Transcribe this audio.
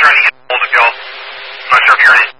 trying to get hold of y'all. I'm not sure if you're in